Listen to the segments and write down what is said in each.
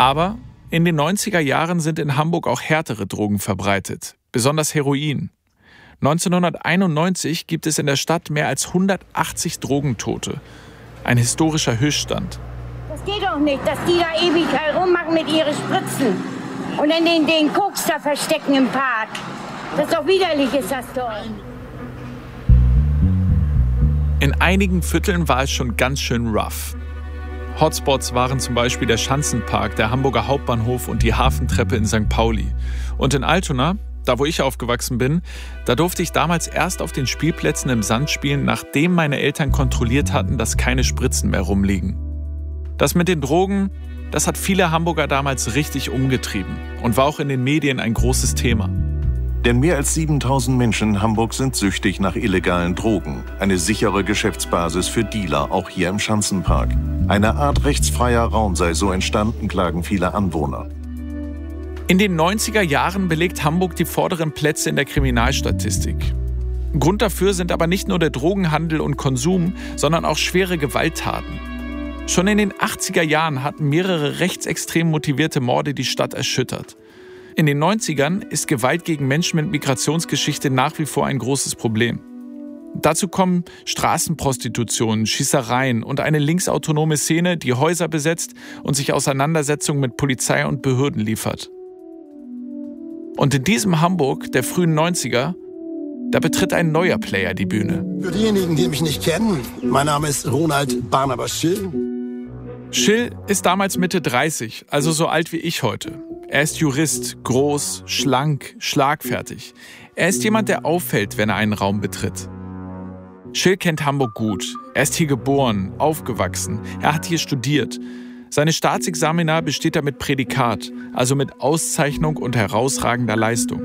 Aber in den 90er Jahren sind in Hamburg auch härtere Drogen verbreitet, besonders Heroin. 1991 gibt es in der Stadt mehr als 180 Drogentote. Ein historischer Höchststand. Das geht doch nicht, dass die da ewig herummachen mit ihren Spritzen und dann den Koks da verstecken im Park. Das ist doch widerlich, ist das doch. In einigen Vierteln war es schon ganz schön rough. Hotspots waren zum Beispiel der Schanzenpark, der Hamburger Hauptbahnhof und die Hafentreppe in St. Pauli. Und in Altona, da wo ich aufgewachsen bin, da durfte ich damals erst auf den Spielplätzen im Sand spielen, nachdem meine Eltern kontrolliert hatten, dass keine Spritzen mehr rumliegen. Das mit den Drogen, das hat viele Hamburger damals richtig umgetrieben und war auch in den Medien ein großes Thema. Denn mehr als 7.000 Menschen in Hamburg sind süchtig nach illegalen Drogen. Eine sichere Geschäftsbasis für Dealer, auch hier im Schanzenpark. Eine Art rechtsfreier Raum sei so entstanden, klagen viele Anwohner. In den 90er Jahren belegt Hamburg die vorderen Plätze in der Kriminalstatistik. Grund dafür sind aber nicht nur der Drogenhandel und Konsum, sondern auch schwere Gewalttaten. Schon in den 80er Jahren hatten mehrere rechtsextrem motivierte Morde die Stadt erschüttert. In den 90ern ist Gewalt gegen Menschen mit Migrationsgeschichte nach wie vor ein großes Problem. Dazu kommen Straßenprostitution, Schießereien und eine linksautonome Szene, die Häuser besetzt und sich Auseinandersetzungen mit Polizei und Behörden liefert. Und in diesem Hamburg der frühen 90er, da betritt ein neuer Player die Bühne. Für diejenigen, die mich nicht kennen, mein Name ist Ronald Barnabas Schill. Schill ist damals Mitte 30, also so alt wie ich heute. Er ist Jurist, groß, schlank, schlagfertig. Er ist jemand, der auffällt, wenn er einen Raum betritt. Schill kennt Hamburg gut. Er ist hier geboren, aufgewachsen. Er hat hier studiert. Seine Staatsexamina besteht er mit Prädikat, also mit Auszeichnung und herausragender Leistung.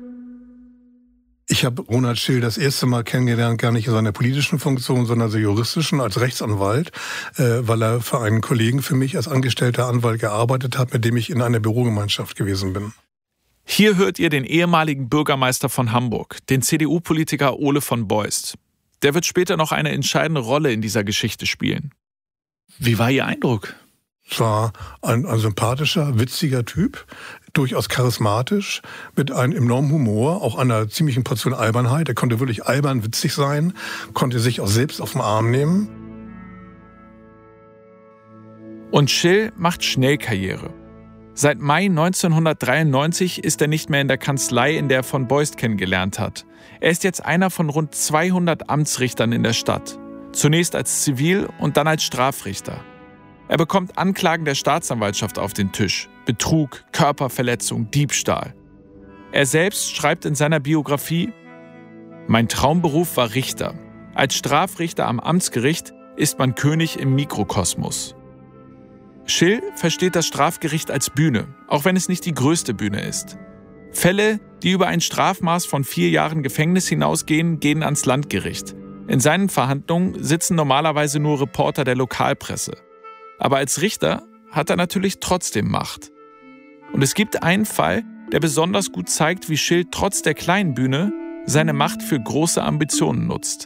Ich habe Ronald Schill das erste Mal kennengelernt, gar nicht in seiner politischen Funktion, sondern der juristischen, als Rechtsanwalt, weil er für einen Kollegen für mich als angestellter Anwalt gearbeitet hat, mit dem ich in einer Bürogemeinschaft gewesen bin. Hier hört ihr den ehemaligen Bürgermeister von Hamburg, den CDU-Politiker Ole von Beust. Der wird später noch eine entscheidende Rolle in dieser Geschichte spielen. Wie war Ihr Eindruck? Es war ein sympathischer, witziger Typ, durchaus charismatisch, mit einem enormen Humor, auch einer ziemlichen Portion Albernheit. Er konnte wirklich albern, witzig sein, konnte sich auch selbst auf den Arm nehmen. Und Schill macht schnell Karriere. Seit Mai 1993 ist er nicht mehr in der Kanzlei, in der er von Beust kennengelernt hat. Er ist jetzt einer von rund 200 Amtsrichtern in der Stadt. Zunächst als Zivil- und dann als Strafrichter. Er bekommt Anklagen der Staatsanwaltschaft auf den Tisch. Betrug, Körperverletzung, Diebstahl. Er selbst schreibt in seiner Biografie: Mein Traumberuf war Richter. Als Strafrichter am Amtsgericht ist man König im Mikrokosmos. Schill versteht das Strafgericht als Bühne, auch wenn es nicht die größte Bühne ist. Fälle, die über ein Strafmaß von 4 Jahren Gefängnis hinausgehen, gehen ans Landgericht. In seinen Verhandlungen sitzen normalerweise nur Reporter der Lokalpresse. Aber als Richter hat er natürlich trotzdem Macht. Und es gibt einen Fall, der besonders gut zeigt, wie Schill trotz der kleinen Bühne seine Macht für große Ambitionen nutzt.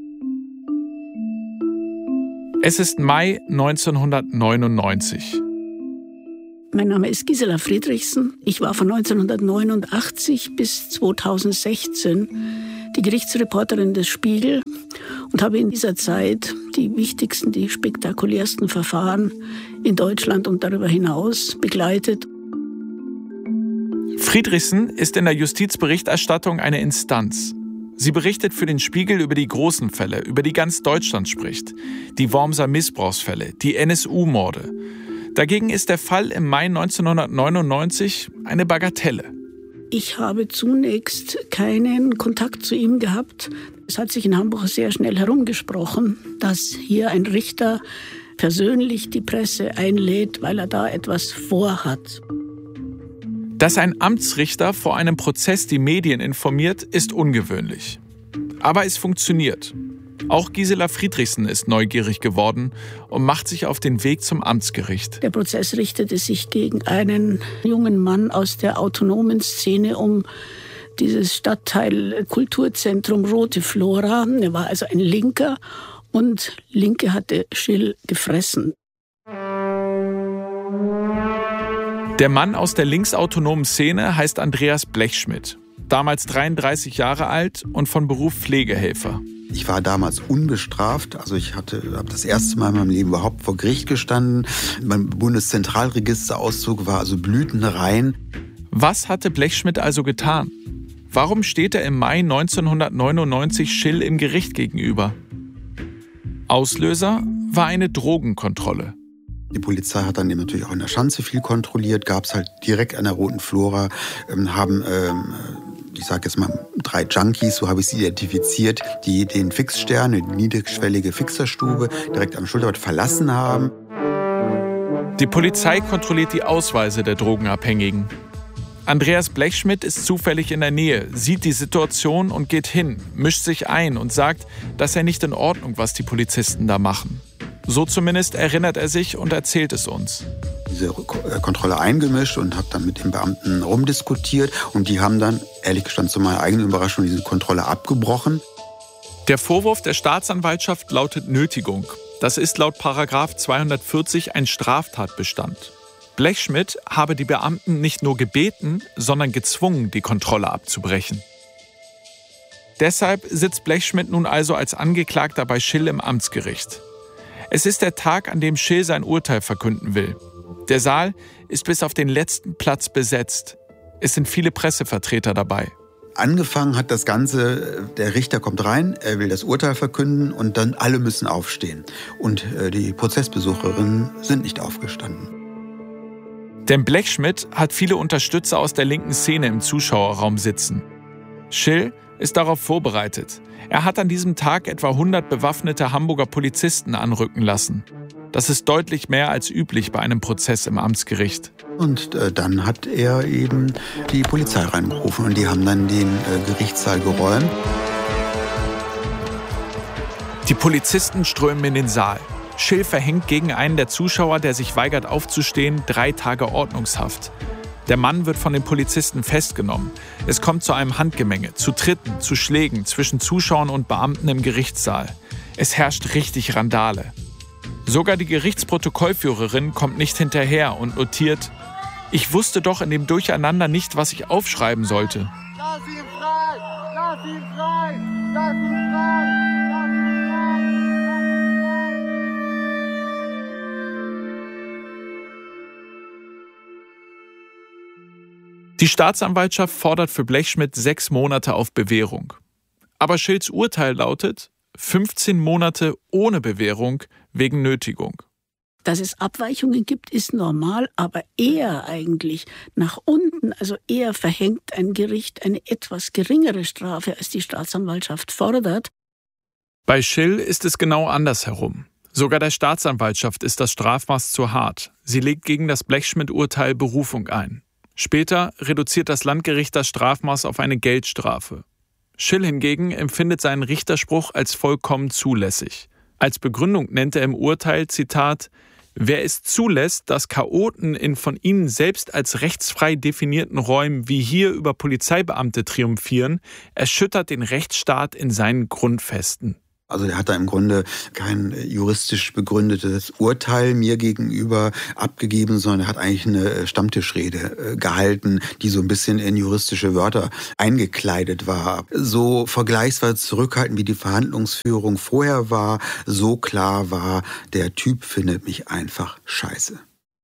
Es ist Mai 1999. Mein Name ist Gisela Friedrichsen. Ich war von 1989 bis 2016 die Gerichtsreporterin des Spiegel und habe in dieser Zeit die wichtigsten, die spektakulärsten Verfahren in Deutschland und darüber hinaus begleitet. Friedrichsen ist in der Justizberichterstattung eine Instanz. Sie berichtet für den Spiegel über die großen Fälle, über die ganz Deutschland spricht. Die Wormser Missbrauchsfälle, die NSU-Morde. Dagegen ist der Fall im Mai 1999 eine Bagatelle. Ich habe zunächst keinen Kontakt zu ihm gehabt. Es hat sich in Hamburg sehr schnell herumgesprochen, dass hier ein Richter persönlich die Presse einlädt, weil er da etwas vorhat. Dass ein Amtsrichter vor einem Prozess die Medien informiert, ist ungewöhnlich. Aber es funktioniert. Auch Gisela Friedrichsen ist neugierig geworden und macht sich auf den Weg zum Amtsgericht. Der Prozess richtete sich gegen einen jungen Mann aus der autonomen Szene um dieses Stadtteil Kulturzentrum Rote Flora. Er war also ein Linker und Linke hatte Schill gefressen. Der Mann aus der linksautonomen Szene heißt Andreas Blechschmidt. Damals 33 Jahre alt und von Beruf Pflegehelfer. Ich war damals unbestraft, also ich habe das erste Mal in meinem Leben überhaupt vor Gericht gestanden. Mein Bundeszentralregisterauszug war also blütenrein. Was hatte Blechschmidt also getan? Warum steht er im Mai 1999 Schill im Gericht gegenüber? Auslöser war eine Drogenkontrolle. Die Polizei hat dann eben natürlich auch in der Schanze viel kontrolliert, gab es halt direkt an der Roten Flora, haben ich sage jetzt mal 3 Junkies, so habe ich sie identifiziert, die den Fixstern, die niedrigschwellige Fixerstube, direkt am Schulterblatt verlassen haben. Die Polizei kontrolliert die Ausweise der Drogenabhängigen. Andreas Blechschmidt ist zufällig in der Nähe, sieht die Situation und geht hin, mischt sich ein und sagt, dass er nicht in Ordnung, was die Polizisten da machen. So zumindest erinnert er sich und erzählt es uns. Diese Kontrolle eingemischt und habe dann mit den Beamten rumdiskutiert. Und die haben dann, ehrlich gestanden, zu meiner eigenen Überraschung, diese Kontrolle abgebrochen. Der Vorwurf der Staatsanwaltschaft lautet Nötigung. Das ist laut § 240 ein Straftatbestand. Blechschmidt habe die Beamten nicht nur gebeten, sondern gezwungen, die Kontrolle abzubrechen. Deshalb sitzt Blechschmidt nun also als Angeklagter bei Schill im Amtsgericht. Es ist der Tag, an dem Schill sein Urteil verkünden will. Der Saal ist bis auf den letzten Platz besetzt. Es sind viele Pressevertreter dabei. Angefangen hat das Ganze, der Richter kommt rein, er will das Urteil verkünden und dann alle müssen aufstehen. Und die Prozessbesucherinnen sind nicht aufgestanden. Denn Blechschmidt hat viele Unterstützer aus der linken Szene im Zuschauerraum sitzen. Schill ist darauf vorbereitet. Er hat an diesem Tag etwa 100 bewaffnete Hamburger Polizisten anrücken lassen. Das ist deutlich mehr als üblich bei einem Prozess im Amtsgericht. Und dann hat er eben die Polizei reingerufen und die haben dann den Gerichtssaal geräumt. Die Polizisten strömen in den Saal. Schill verhängt gegen einen der Zuschauer, der sich weigert aufzustehen, 3 Tage Ordnungshaft. Der Mann wird von den Polizisten festgenommen. Es kommt zu einem Handgemenge, zu Tritten, zu Schlägen zwischen Zuschauern und Beamten im Gerichtssaal. Es herrscht richtig Randale. Sogar die Gerichtsprotokollführerin kommt nicht hinterher und notiert: Ich wusste doch in dem Durcheinander nicht, was ich aufschreiben sollte. Lass ihn frei! Lass ihn frei! Lass ihn frei! Die Staatsanwaltschaft fordert für Blechschmidt 6 Monate auf Bewährung. Aber Schills Urteil lautet 15 Monate ohne Bewährung wegen Nötigung. Dass es Abweichungen gibt, ist normal, aber eher eigentlich nach unten. Also eher verhängt ein Gericht eine etwas geringere Strafe, als die Staatsanwaltschaft fordert. Bei Schill ist es genau andersherum. Sogar der Staatsanwaltschaft ist das Strafmaß zu hart. Sie legt gegen das Blechschmidt-Urteil Berufung ein. Später reduziert das Landgericht das Strafmaß auf eine Geldstrafe. Schill hingegen empfindet seinen Richterspruch als vollkommen zulässig. Als Begründung nennt er im Urteil, Zitat, wer es zulässt, dass Chaoten in von ihnen selbst als rechtsfrei definierten Räumen wie hier über Polizeibeamte triumphieren, erschüttert den Rechtsstaat in seinen Grundfesten. Also er hat da im Grunde kein juristisch begründetes Urteil mir gegenüber abgegeben, sondern er hat eigentlich eine Stammtischrede gehalten, die so ein bisschen in juristische Wörter eingekleidet war. So vergleichsweise zurückhaltend wie die Verhandlungsführung vorher war, so klar war, der Typ findet mich einfach scheiße.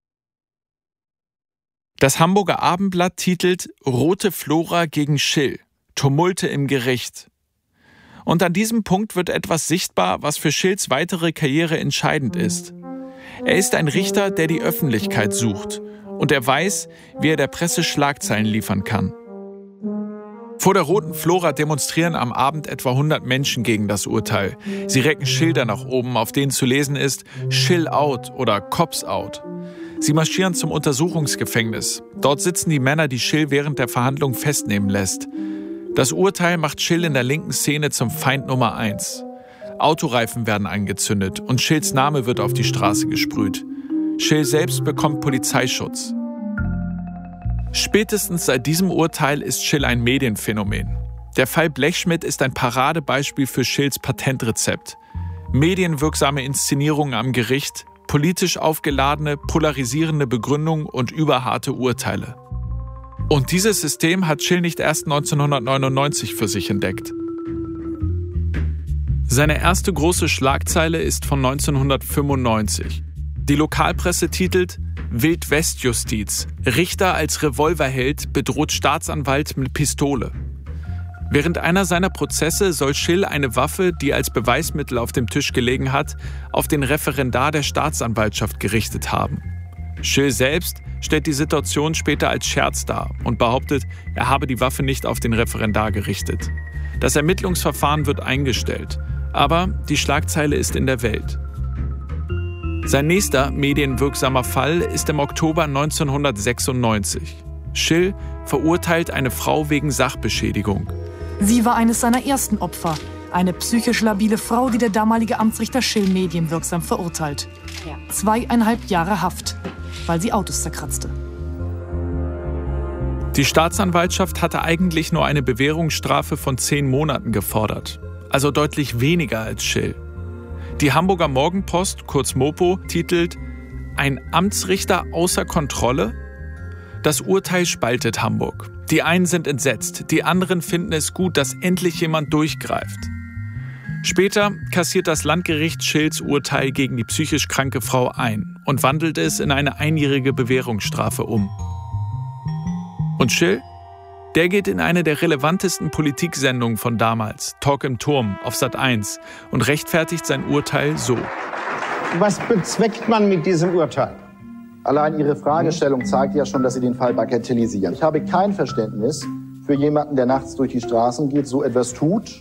Das Hamburger Abendblatt titelt Rote Flora gegen Schill. Tumulte im Gericht. Und an diesem Punkt wird etwas sichtbar, was für Schills weitere Karriere entscheidend ist. Er ist ein Richter, der die Öffentlichkeit sucht. Und er weiß, wie er der Presse Schlagzeilen liefern kann. Vor der Roten Flora demonstrieren am Abend etwa 100 Menschen gegen das Urteil. Sie recken Schilder nach oben, auf denen zu lesen ist Schill out oder Cops out. Sie marschieren zum Untersuchungsgefängnis. Dort sitzen die Männer, die Schill während der Verhandlung festnehmen lässt. Das Urteil macht Schill in der linken Szene zum Feind Nummer 1. Autoreifen werden angezündet und Schills Name wird auf die Straße gesprüht. Schill selbst bekommt Polizeischutz. Spätestens seit diesem Urteil ist Schill ein Medienphänomen. Der Fall Blechschmidt ist ein Paradebeispiel für Schills Patentrezept. Medienwirksame Inszenierungen am Gericht, Politisch aufgeladene, polarisierende Begründung und überharte Urteile. Und dieses System hat Schill nicht erst 1999 für sich entdeckt. Seine erste große Schlagzeile ist von 1995. Die Lokalpresse titelt Wild-West-Justiz. Richter als Revolverheld bedroht Staatsanwalt mit Pistole. Während einer seiner Prozesse soll Schill eine Waffe, die als Beweismittel auf dem Tisch gelegen hat, auf den Referendar der Staatsanwaltschaft gerichtet haben. Schill selbst stellt die Situation später als Scherz dar und behauptet, er habe die Waffe nicht auf den Referendar gerichtet. Das Ermittlungsverfahren wird eingestellt, aber die Schlagzeile ist in der Welt. Sein nächster medienwirksamer Fall ist im Oktober 1996. Schill verurteilt eine Frau wegen Sachbeschädigung. Sie war eines seiner ersten Opfer. Eine psychisch labile Frau, die der damalige Amtsrichter Schill medienwirksam verurteilt. 2,5 Jahre Haft, weil sie Autos zerkratzte. Die Staatsanwaltschaft hatte eigentlich nur eine Bewährungsstrafe von 10 Monaten gefordert. Also deutlich weniger als Schill. Die Hamburger Morgenpost, kurz Mopo, titelt »Ein Amtsrichter außer Kontrolle?« Das Urteil spaltet Hamburg. Die einen sind entsetzt, die anderen finden es gut, dass endlich jemand durchgreift. Später kassiert das Landgericht Schills Urteil gegen die psychisch kranke Frau ein und wandelt es in eine einjährige Bewährungsstrafe um. Und Schill? Der geht in eine der relevantesten Politiksendungen von damals, Talk im Turm auf Sat.1, und rechtfertigt sein Urteil so. Was bezweckt man mit diesem Urteil? Allein Ihre Fragestellung zeigt ja schon, dass Sie den Fall bagatellisieren. Ich habe kein Verständnis für jemanden, der nachts durch die Straßen geht, so etwas tut.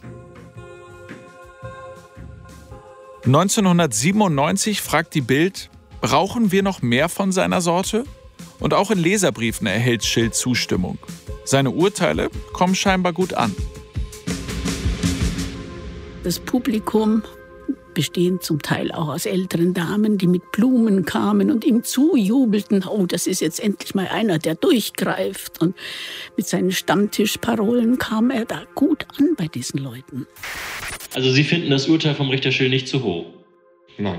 1997 fragt die Bild, brauchen wir noch mehr von seiner Sorte? Und auch in Leserbriefen erhält Schill Zustimmung. Seine Urteile kommen scheinbar gut an. Das Publikum, bestehend zum Teil auch aus älteren Damen, die mit Blumen kamen und ihm zujubelten, oh, das ist jetzt endlich mal einer, der durchgreift. Und mit seinen Stammtischparolen kam er da gut an bei diesen Leuten. Also Sie finden das Urteil vom Richter Schill nicht zu hoch? Nein.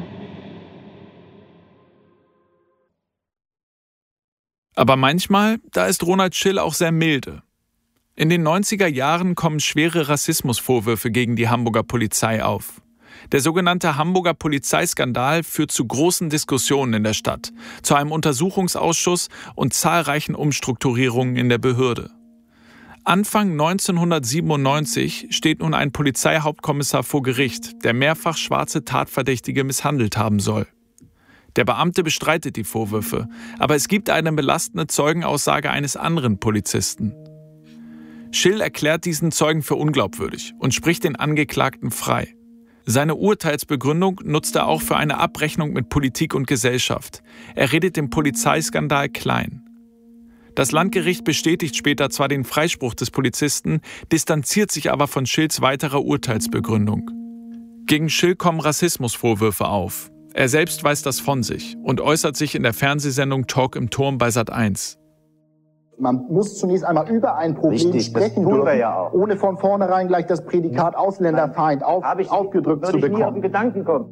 Aber manchmal, da ist Ronald Schill auch sehr milde. In den 90er Jahren kommen schwere Rassismusvorwürfe gegen die Hamburger Polizei auf. Der sogenannte Hamburger Polizeiskandal führt zu großen Diskussionen in der Stadt, zu einem Untersuchungsausschuss und zahlreichen Umstrukturierungen in der Behörde. Anfang 1997 steht nun ein Polizeihauptkommissar vor Gericht, der mehrfach schwarze Tatverdächtige misshandelt haben soll. Der Beamte bestreitet die Vorwürfe, aber es gibt eine belastende Zeugenaussage eines anderen Polizisten. Schill erklärt diesen Zeugen für unglaubwürdig und spricht den Angeklagten frei. Seine Urteilsbegründung nutzt er auch für eine Abrechnung mit Politik und Gesellschaft. Er redet den Polizeiskandal klein. Das Landgericht bestätigt später zwar den Freispruch des Polizisten, distanziert sich aber von Schills weiterer Urteilsbegründung. Gegen Schill kommen Rassismusvorwürfe auf. Er selbst weiß das von sich und äußert sich in der Fernsehsendung Talk im Turm bei Sat.1. Man muss zunächst einmal über ein Problem sprechen dürfen, ja auch, ohne von vornherein gleich das Prädikat Ausländerfeind aufgedrückt zu bekommen. Nie auf den Gedanken kommen.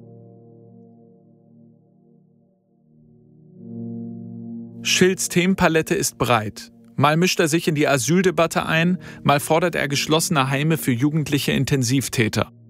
Schills Themenpalette ist breit. Mal mischt er sich in die Asyldebatte ein, mal fordert er geschlossene Heime für jugendliche Intensivtäter.